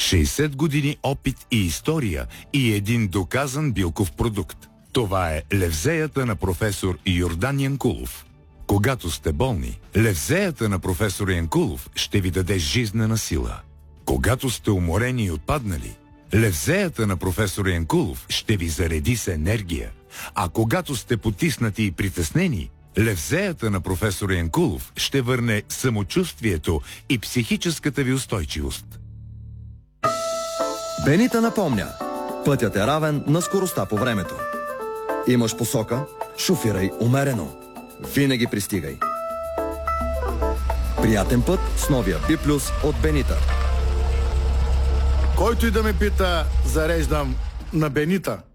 60 години опит и история и един доказан билков продукт. Това е левзеята на професор Йордан Янкулов. Когато сте болни, левзеята на професор Янкулов ще ви даде жизнена сила. Когато сте уморени и отпаднали, левзеята на професор Янкулов ще ви зареди с енергия. А когато сте потиснати и притеснени, левзеята на професор Янкулов ще върне самочувствието и психическата ви устойчивост. Бенита напомня: пътят е равен на скоростта по времето. Имаш посока, шофирай умерено. Винаги пристигай. Приятен път с новия B+ от Бенита. Който и да ме пита, зареждам на Бенита.